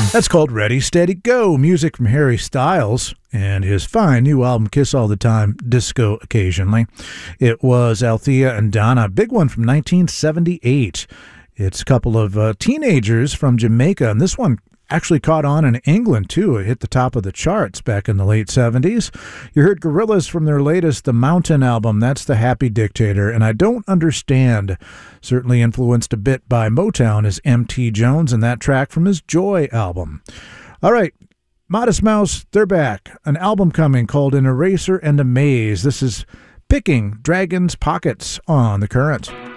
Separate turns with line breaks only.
That's called Ready, Steady, Go, music from Harry Styles and his fine new album, Kiss All the Time, Disco Occasionally. It was Althea and Donna, big one from 1978. It's a couple of teenagers from Jamaica, and this one actually caught on in England, too. It hit the top of the charts back in the late 70s. You heard Gorillaz from their latest The Mountain album. That's The Happy Dictator. And I Don't Understand, certainly influenced a bit by Motown, is M.T. Jones and that track from his Joy album. All right, Modest Mouse, they're back. An album coming called An Eraser and a Maze. This is Picking Dragon's Pockets on The Current.